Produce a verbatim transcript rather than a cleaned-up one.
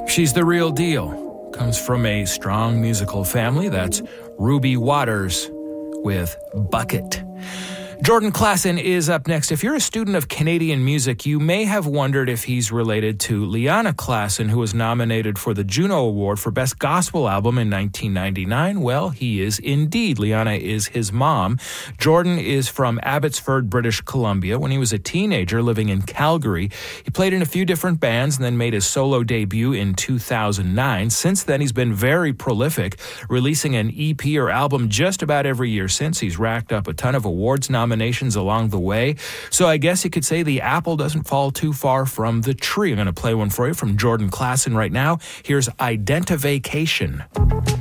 She's the real deal. Comes from a strong musical family. That's Ruby Waters with Bucket. Jordan Klassen is up next. If you're a student of Canadian music, you may have wondered if he's related to Liana Klassen, who was nominated for the Juno Award for Best Gospel Album in nineteen ninety-nine. Well, he is indeed. Liana is his mom. Jordan is from Abbotsford, British Columbia. When he was a teenager living in Calgary, he played in a few different bands and then made his solo debut in two thousand nine. Since then, he's been very prolific, releasing an E P or album just about every year since. He's racked up a ton of awards nominations nominations along the way. So I guess you could say the apple doesn't fall too far from the tree. I'm going to play one for you from Jordan Klassen right now. Here's Identivacation.